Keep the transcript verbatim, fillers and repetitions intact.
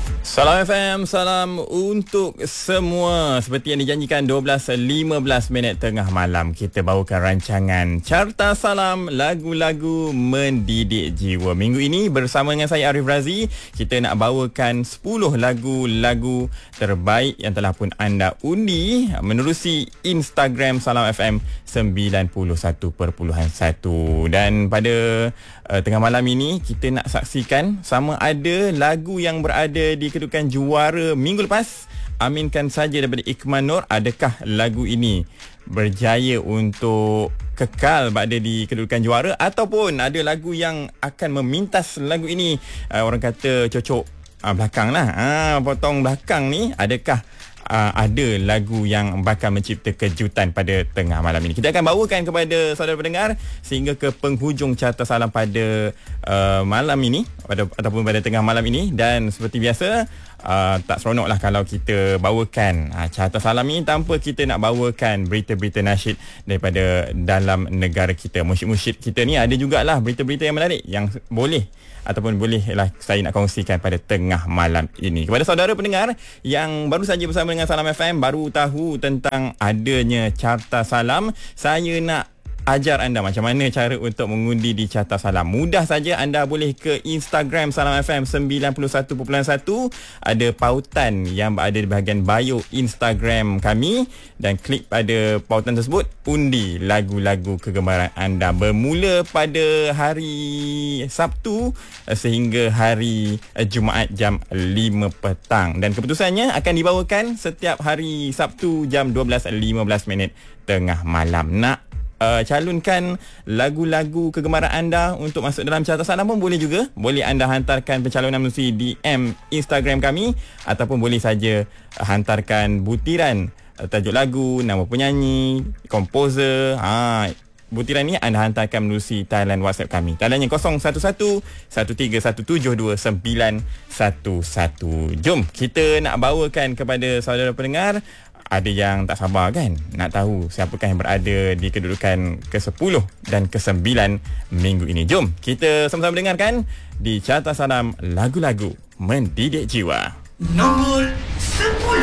Salam F M, salam untuk semua. Seperti yang dijanjikan, dua belas lima belas minit tengah malam kita bawakan rancangan Carta Salam, lagu-lagu mendidik jiwa. Minggu ini bersama dengan saya Arif Razi, kita nak bawakan sepuluh lagu-lagu terbaik yang telah pun anda undi menerusi Instagram Salam F M sembilan puluh satu perpuluhan satu. Dan pada uh, tengah malam ini kita nak saksikan sama ada lagu yang berada di kedudukan juara minggu lepas, aminkan saja daripada Ikman Nur, adakah lagu ini berjaya untuk kekal berada di kedudukan juara, ataupun ada lagu yang akan memintas lagu ini, uh, orang kata cocok uh, belakang lah, uh, potong belakang ni, adakah Uh, ada lagu yang bakal mencipta kejutan pada tengah malam ini. Kita akan bawakan kepada saudara pendengar sehingga ke penghujung Carta Salam pada uh, malam ini pada, ataupun pada tengah malam ini. Dan seperti biasa, uh, tak seronok lah kalau kita bawakan uh, Carta Salam ini tanpa kita nak bawakan berita-berita nasyid daripada dalam negara kita. Musyid-musyid kita ni ada jugalah berita-berita yang menarik yang boleh ataupun bolehlah saya nak kongsikan pada tengah malam ini. Kepada saudara pendengar yang baru saja bersama dengan Salam F M, baru tahu tentang adanya Carta Salam, saya nak ajar anda macam mana cara untuk mengundi di Carta Salam. Mudah saja, anda boleh ke Instagram Salam F M sembilan puluh satu perpuluhan satu. Ada pautan yang berada di bahagian bio Instagram kami, dan klik pada pautan tersebut, undi lagu-lagu kegemaran anda bermula pada hari Sabtu sehingga hari Jumaat jam lima petang. Dan keputusannya akan dibawakan setiap hari Sabtu jam dua belas lima belas minit tengah malam. Nak Uh, calonkan lagu-lagu kegemaran anda untuk masuk dalam Carta Salam pun boleh juga. Boleh anda hantarkan pencalonan melalui D M Instagram kami, ataupun boleh saja hantarkan butiran uh, tajuk lagu, nama penyanyi, komposer. Ha, butiran ni anda hantarkan melalui talian WhatsApp kami. Taliannya kosong satu satu satu tiga satu tujuh dua sembilan satu satu. Jom kita nak bawakan kepada saudara pendengar. Ada yang tak sabar kan nak tahu siapakah yang berada di kedudukan ke sepuluh dan ke sembilan minggu ini. Jom kita sama-sama dengarkan di Carta Salam, lagu-lagu mendidik jiwa. Nombor sepuluh.